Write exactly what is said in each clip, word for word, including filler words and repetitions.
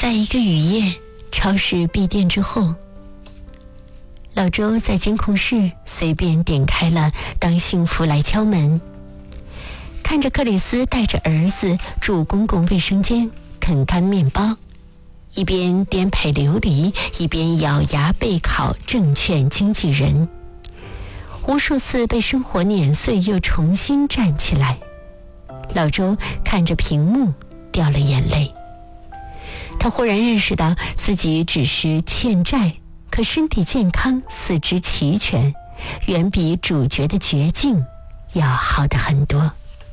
在一个雨夜，超市闭店之后，老周在监控室随便点开了《当幸福来敲门》，看着克里斯带着儿子住公共卫生间啃干面包，一边颠沛流离，一边咬牙备考证券经纪人，无数次被生活碾碎又重新站起来。老周看着屏幕掉了眼泪，他忽然认识到自己只是欠债，可身体健康，四肢齐全，远比主角的绝境要好得很多。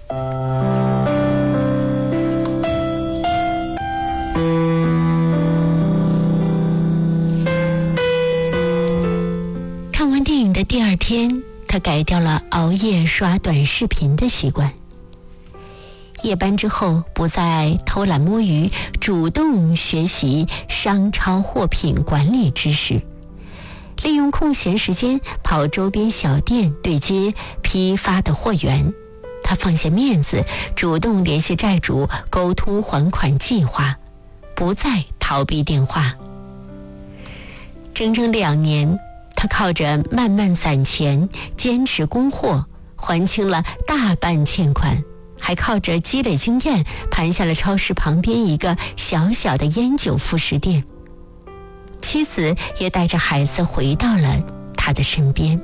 看完电影的第二天，他改掉了熬夜刷短视频的习惯。夜班之后，不再偷懒摸鱼，主动学习商超货品管理知识，利用空闲时间跑周边小店对接批发的货源。他放下面子，主动联系债主，沟通还款计划，不再逃避电话。整整两年，他靠着慢慢攒钱，坚持供货，还清了大半欠款，还靠着积累经验，盘下了超市旁边一个小小的烟酒副食店。妻子也带着孩子回到了他的身边。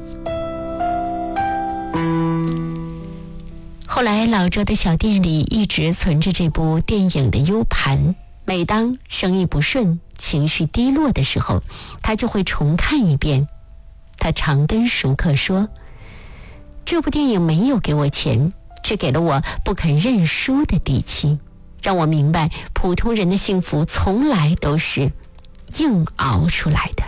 后来老周的小店里一直存着这部电影的 U 盘，每当生意不顺，情绪低落的时候，他就会重看一遍。他常跟熟客说，这部电影没有给我钱，却给了我不肯认输的底气，让我明白普通人的幸福从来都是硬熬出来的。